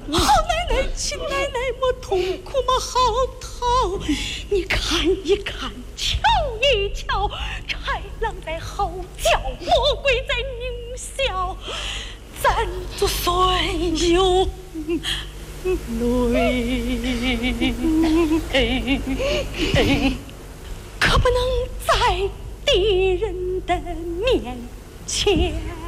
奶奶，亲奶奶，莫痛苦莫嚎啕，你看一看，瞧一瞧，豺狼在吼叫，魔鬼在狞笑，咱祖孙有泪，可不能在敌人的面前